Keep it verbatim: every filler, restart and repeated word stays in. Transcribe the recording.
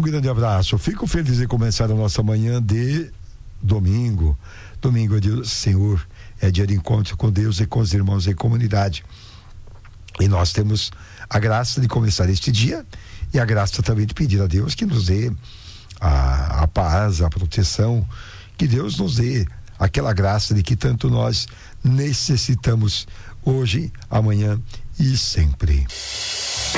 grande abraço. Fico feliz em começar a nossa manhã de domingo. Domingo é dia do Senhor, é dia de encontro com Deus e com os irmãos em comunidade. E nós temos a graça de começar este dia e a graça também de pedir a Deus que nos dê a, a paz, a proteção, que Deus nos dê aquela graça de que tanto nós necessitamos hoje, amanhã e sempre.